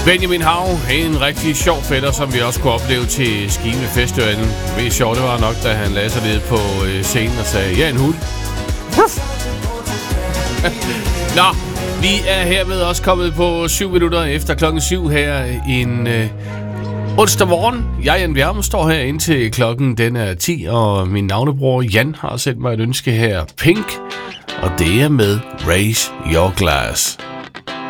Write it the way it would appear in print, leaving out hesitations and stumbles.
Benjamin Hav, en rigtig sjov fætter, som vi også kunne opleve til Skive Festivalen. Mest sjovt det var nok, da han lagde sig ned på scenen og sagde, ja, en hund. Nå, vi er hermed også kommet på 7 minutter efter klokken 7 her en onsdag morgen. Jeg, Jan Bjerme, står her indtil klokken den er 10, og min navnebror Jan har sendt mig et ønske her. Pink, og det er med Raise Your Glass.